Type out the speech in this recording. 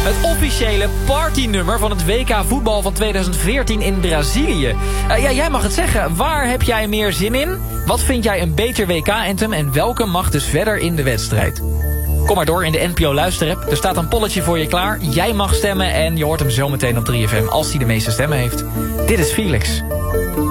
Het officiële partynummer van het WK voetbal van 2014 in Brazilië. Jij mag het zeggen. Waar heb jij meer zin in? Wat vind jij een beter WK-anthem en welke mag dus verder in de wedstrijd? Kom maar door in de NPO Luisterapp. Er staat een polletje voor je klaar. Jij mag stemmen en je hoort hem zometeen op 3FM als hij de meeste stemmen heeft. Dit is Felix.